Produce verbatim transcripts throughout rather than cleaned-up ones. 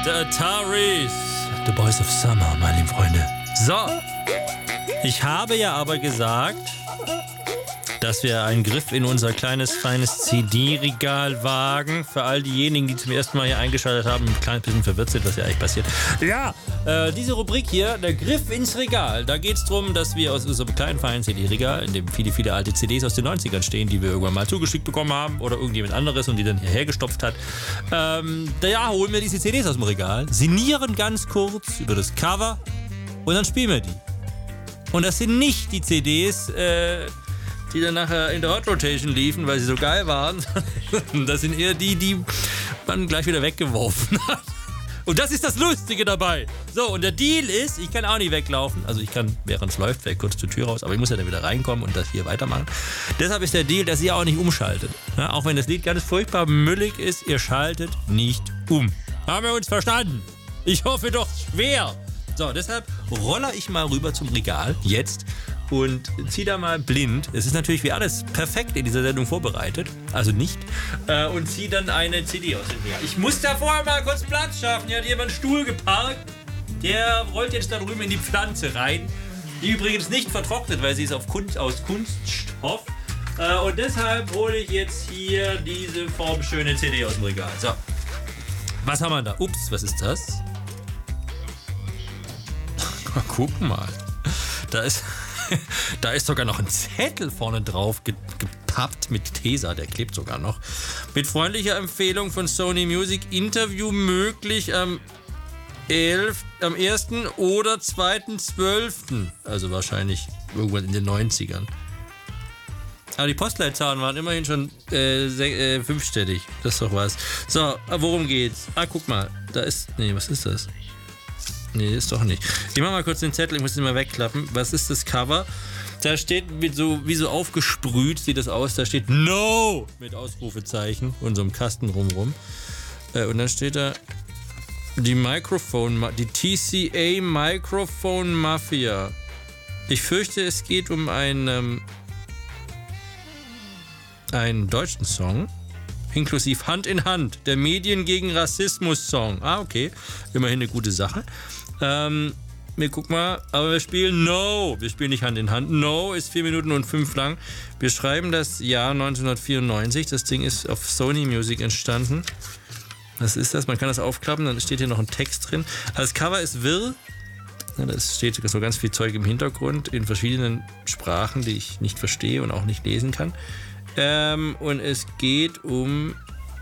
The Ataris. The Boys of Summer, meine lieben Freunde. So, ich habe ja aber gesagt, dass wir einen Griff in unser kleines, feines C D-Regal wagen. Für all diejenigen, die zum ersten Mal hier eingeschaltet haben, ein kleines bisschen verwirrt sind, was ja eigentlich passiert. Ja, äh, diese Rubrik hier, der Griff ins Regal. Da geht es darum, dass wir aus unserem kleinen, feinen C D-Regal, in dem viele, viele alte C Ds aus den neunzigern stehen, die wir irgendwann mal zugeschickt bekommen haben oder irgendjemand anderes und die dann hierher gestopft hat. Ähm, da ja, holen wir diese C Ds aus dem Regal, sinnieren ganz kurz über das Cover und dann spielen wir die. Und das sind nicht die C Ds, äh, die dann nachher in der Hot Rotation liefen, weil sie so geil waren. Das sind eher die, die man gleich wieder weggeworfen hat. Und das ist das Lustige dabei. So, und der Deal ist, ich kann auch nicht weglaufen. Also ich kann, während es läuft, vielleicht kurz zur Tür raus, aber ich muss ja dann wieder reinkommen und das hier weitermachen. Deshalb ist der Deal, dass ihr auch nicht umschaltet. Ja, auch wenn das Lied ganz furchtbar müllig ist, ihr schaltet nicht um. Haben wir uns verstanden? Ich hoffe doch schwer. So, deshalb roller ich mal rüber zum Regal, jetzt, und zieh da mal blind. Es ist natürlich wie alles perfekt in dieser Sendung vorbereitet, also nicht, äh, und zieh dann eine C D aus dem Regal. Ich muss da vorher mal kurz Platz schaffen. Hier hat jemand einen Stuhl geparkt. Der rollt jetzt da drüben in die Pflanze rein, die übrigens nicht vertrocknet, weil sie ist auf Kunst, aus Kunststoff. Äh, und deshalb hole ich jetzt hier diese formschöne C D aus dem Regal. So, was haben wir da? Ups, was ist das? Guck mal, da ist, da ist sogar noch ein Zettel vorne drauf gepappt mit Tesa, der klebt sogar noch. Mit freundlicher Empfehlung von Sony Music, Interview möglich am elften am ersten oder zweiten zwölften Also wahrscheinlich irgendwann in den neunzigern. Aber die Postleitzahlen waren immerhin schon äh, äh, fünfstellig. Das ist doch was. So, worum geht's? Ah, guck mal, da ist, nee, was ist das? Nee, ist doch nicht. Ich mach mal kurz den Zettel, ich muss den mal wegklappen. Was ist das Cover? Da steht mit so, wie so aufgesprüht, sieht das aus. Da steht No! Mit Ausrufezeichen und so einem Kasten rumrum. Äh, und dann steht da die Microphone, die T C A Microphone Mafia. Ich fürchte, es geht um einen, ähm, einen deutschen Song. Inklusive Hand in Hand, der Medien gegen Rassismus Song. Ah, okay. Immerhin eine gute Sache. Ähm, wir gucken mal, aber wir spielen No. Wir spielen nicht Hand in Hand. No ist vier Minuten und fünf lang. Wir schreiben das Jahr neunzehnhundertvierundneunzig. Das Ding ist auf Sony Music entstanden. Was ist das? Man kann das aufklappen, dann steht hier noch ein Text drin. Das Cover ist wirr. Ja, da steht so ganz viel Zeug im Hintergrund in verschiedenen Sprachen, die ich nicht verstehe und auch nicht lesen kann. Ähm, und es geht um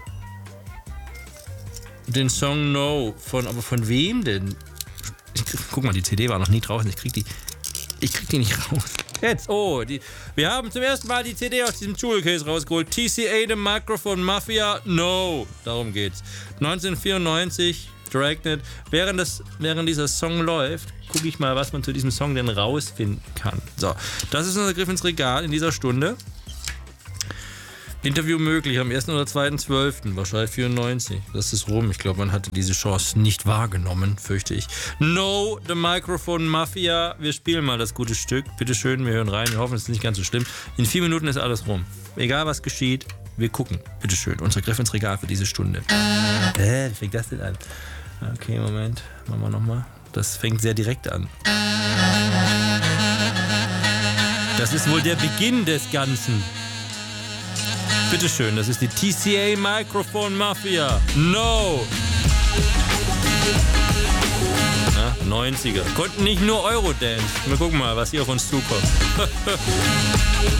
den Song No. Von, aber von wem denn? Ich, guck mal, die C D war noch nie draußen. Ich krieg die, ich krieg die nicht raus. Jetzt, oh, die, wir haben zum ersten Mal die C D aus diesem Jewel-Case rausgeholt. T C A, The Microphone Mafia, No. Darum geht's. neunzehnhundertvierundneunzig, Dragnet. Während, das, während dieser Song läuft, gucke ich mal, was man zu diesem Song denn rausfinden kann. So, das ist unser Griff ins Regal in dieser Stunde. Interview möglich am ersten oder zweiten zwölften Wahrscheinlich vierundneunzig. Das ist rum. Ich glaube, man hatte diese Chance nicht wahrgenommen, fürchte ich. No, The Microphone Mafia. Wir spielen mal das gute Stück. Bitteschön, wir hören rein. Wir hoffen, es ist nicht ganz so schlimm. In vier Minuten ist alles rum. Egal, was geschieht, wir gucken. Bitteschön. Unser Griff ins Regal für diese Stunde. Äh, wie fängt das denn an? Okay, Moment. Machen wir nochmal. Das fängt sehr direkt an. Das ist wohl der Beginn des Ganzen. Bitteschön, das ist die T C A Microphone Mafia. No! Ja, neunziger. Konnten nicht nur Eurodance. Wir gucken mal, was hier auf uns zukommt.